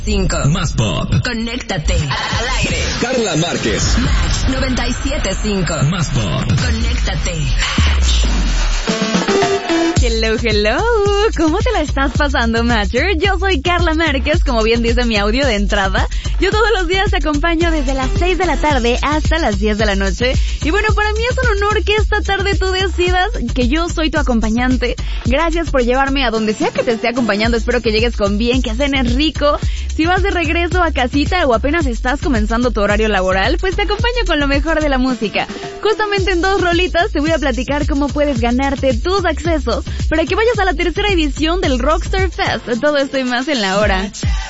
5. Más pop. Conéctate al aire. Carla Márquez. Match 97.5. Más pop. Conéctate. Hello, ¿cómo te la estás pasando, Matcher? Yo soy Carla Márquez, como bien dice mi audio de entrada. Yo todos los días te acompaño desde las 6 de la tarde hasta las 10 de la noche. Y bueno, para mí es un honor que esta tarde tú decidas que yo soy tu acompañante. Gracias por llevarme a donde sea que te esté acompañando. Espero que llegues con bien, que cenes rico. Si vas de regreso a casita o apenas estás comenzando tu horario laboral, pues te acompaño con lo mejor de la música. Justamente en 2 rolitas te voy a platicar cómo puedes ganarte tus accesos para que vayas a la tercera edición del Rockstar Fest. Todo esto y más en la hora.